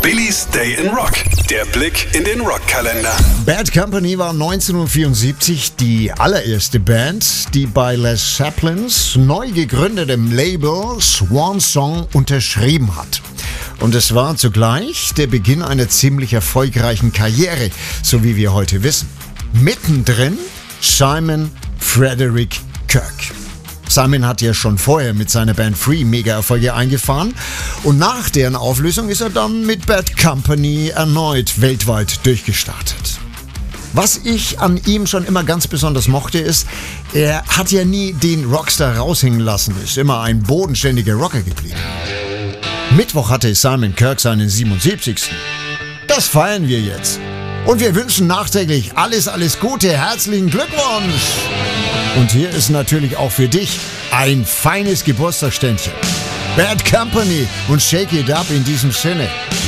Billys Day in Rock. Der Blick in den Rockkalender. Bad Company war 1974 die allererste Band, die bei Les Zeppelins neu gegründetem Label Swan Song unterschrieben hat. Und es war zugleich der Beginn einer ziemlich erfolgreichen Karriere, so wie wir heute wissen. Mittendrin Simon Frederick Kirk. Simon hat ja schon vorher mit seiner Band Free Mega-Erfolge eingefahren und nach deren Auflösung ist er dann mit Bad Company erneut weltweit durchgestartet. Was ich an ihm schon immer ganz besonders mochte, ist, er hat ja nie den Rockstar raushängen lassen, ist immer ein bodenständiger Rocker geblieben. Mittwoch hatte Simon Kirk seinen 77. Das feiern wir jetzt. Und wir wünschen nachträglich alles Gute, herzlichen Glückwunsch! Und hier ist natürlich auch für dich ein feines Geburtstagsständchen. Bad Company und Shake It Up in diesem Sinne.